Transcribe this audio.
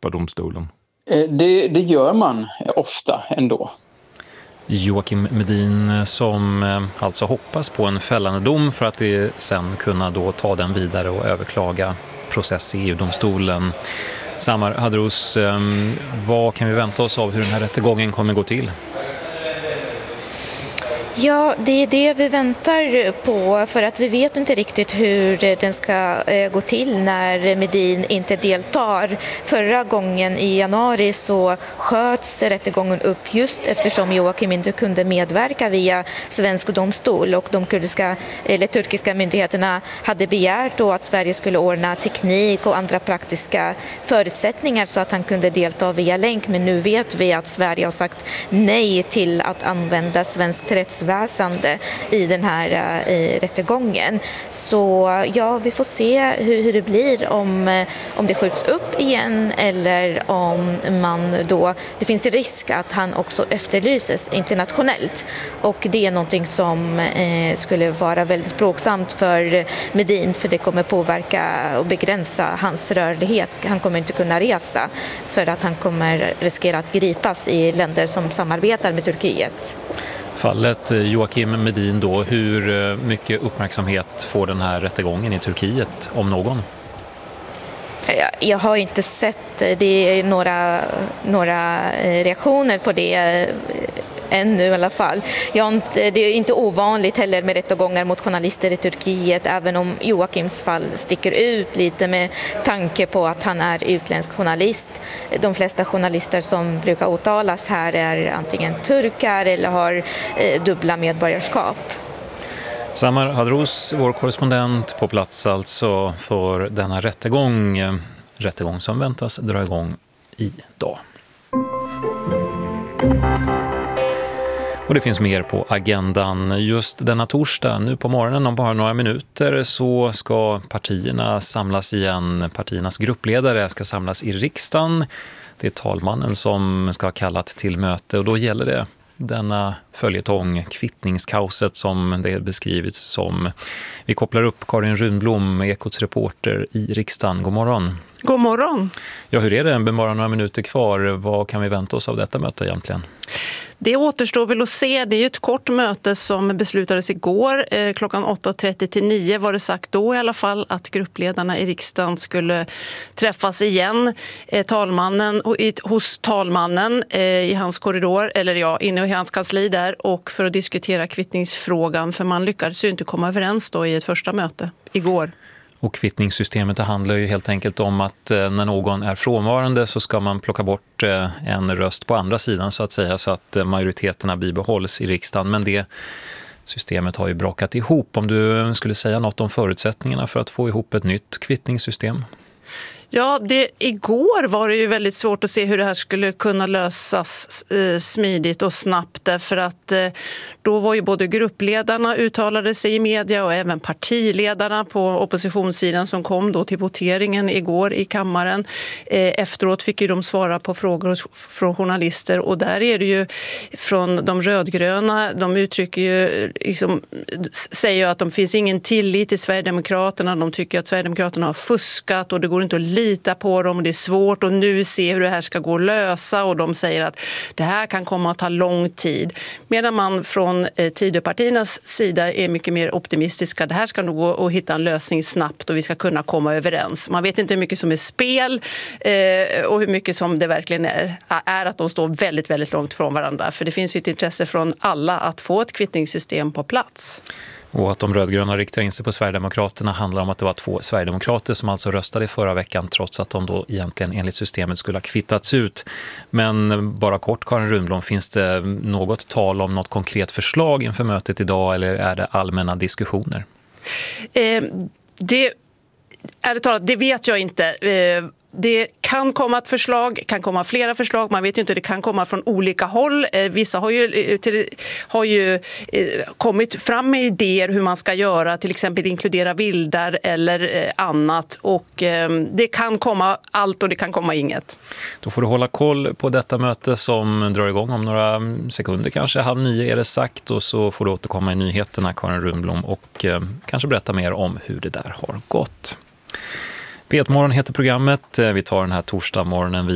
Europadomstolen? Det gör man ofta ändå. Joakim Medin som alltså hoppas på en fällande dom för att det sen kunna då ta den vidare och överklaga process i EU-domstolen. Samar Hadrouz, vad kan vi vänta oss av hur den här rättegången kommer gå till? Ja, det är det vi väntar på, för att vi vet inte riktigt hur den ska gå till när Medin inte deltar. Förra gången i januari så sköts rättegången upp just eftersom Joakim inte kunde medverka via svensk domstol, och de turkiska myndigheterna hade begärt då att Sverige skulle ordna teknik och andra praktiska förutsättningar så att han kunde delta via länk. Men nu vet vi att Sverige har sagt nej till att använda svenskt rättsväsende i den här rättegången. Så ja, vi får se hur det blir om det skjuts upp igen eller om det finns risk att han också efterlyses internationellt. Och det är någonting som skulle vara väldigt plågsamt för Medin, för det kommer påverka och begränsa hans rörlighet. Han kommer inte kunna resa för att han kommer riskera att gripas i länder som samarbetar med Turkiet. Fallet Joakim Medin då, hur mycket uppmärksamhet får den här rättegången i Turkiet, om någon? Jag har inte sett det är några reaktioner på det ännu i alla fall. Det är inte ovanligt heller med rättegångar mot journalister i Turkiet, även om Joakims fall sticker ut lite med tanke på att han är utländsk journalist. De flesta journalister som brukar åtalas här är antingen turkar eller har dubbla medborgarskap. Samar Hadrouz, vår korrespondent på plats alltså för denna rättegång som väntas dra igång idag. Och det finns mer på agendan. Just denna torsdag, nu på morgonen om bara några minuter, så ska partierna samlas igen. Partiernas gruppledare ska samlas i riksdagen. Det är talmannen som ska ha kallat till möte, och då gäller det denna följetong, kvittningskaoset som det är beskrivits som. Vi kopplar upp Karin Runblom, Ekots reporter i riksdagen. God morgon. God morgon. Ja, hur är det? Bara några minuter kvar. Vad kan vi vänta oss av detta möte egentligen? Det återstår väl att se. Det är ju ett kort möte som beslutades igår. Klockan 8.30 till 9 var det sagt då i alla fall att gruppledarna i riksdagen skulle träffas igen. Hos talmannen i hans korridor, inne i hans kansli där, och för att diskutera kvittningsfrågan. För man lyckades ju inte komma överens då i ett första möte igår. Och kvittningssystemet, det handlar ju helt enkelt om att när någon är frånvarande så ska man plocka bort en röst på andra sidan så att säga, så att majoriteterna bibehålls i riksdagen. Men det systemet har ju brakat ihop. Om du skulle säga något om förutsättningarna för att få ihop ett nytt kvittningssystem? Ja, igår var det ju väldigt svårt att se hur det här skulle kunna lösas smidigt och snabbt, därför att då var ju både gruppledarna uttalade sig i media och även partiledarna på oppositionssidan som kom då till voteringen igår i kammaren. Efteråt fick ju de svara på frågor från journalister, och där är det ju från de rödgröna, de uttrycker ju säger ju att de finns ingen tillit till Sverigedemokraterna, de tycker att Sverigedemokraterna har fuskat och det går inte att lita på dem, det är svårt att nu se hur det här ska gå att lösa, och de säger att det här kan komma att ta lång tid. Medan man från Tidöpartiernas sida är mycket mer optimistiska. Det här ska nog gå att hitta en lösning snabbt och vi ska kunna komma överens. Man vet inte hur mycket som är spel och hur mycket som det verkligen är att de står väldigt, väldigt långt från varandra. För det finns ju ett intresse från alla att få ett kvittningssystem på plats. Och att de rödgröna riktar in sig på Sverigedemokraterna handlar om att det var 2 Sverigedemokrater som alltså röstade i förra veckan, trots att de då egentligen enligt systemet skulle ha kvittats ut. Men bara kort, Karin Runblom, finns det något tal om något konkret förslag inför mötet idag, eller är det allmänna diskussioner? Det vet jag inte. Det kan komma ett förslag, kan komma flera förslag, man vet ju inte, det kan komma från olika håll. Vissa har ju kommit fram med idéer hur man ska göra, till exempel inkludera vildar eller annat, och det kan komma allt och det kan komma inget. Då får du hålla koll på detta möte som drar igång om några sekunder, kanske 8:30 är det sagt, och så får du återkomma i nyheterna, Karin Runblom, och kanske berätta mer om hur det där har gått. P1 Morgon heter programmet. Vi tar den här torsdag morgonen